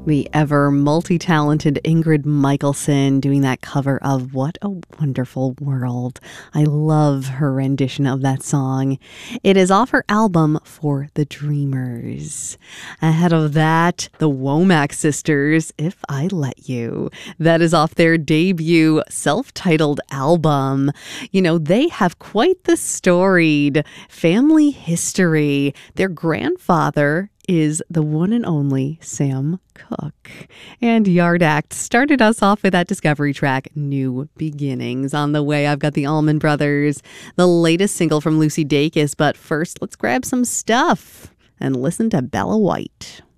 The ever multi-talented Ingrid Michaelson doing that cover of What a Wonderful World. I love her rendition of that song. It is off her album For the Dreamers. Ahead of that, the Womack Sisters, If I Let You. That is off their debut self-titled album. You know, they have quite the storied family history. Their grandfather is the one and only Sam Cooke. And Yard Act started us off with that discovery track, New Beginnings. On the way, I've got the Allman Brothers, the latest single from Lucy Dacus. But first, let's grab some stuff and listen to Bella White.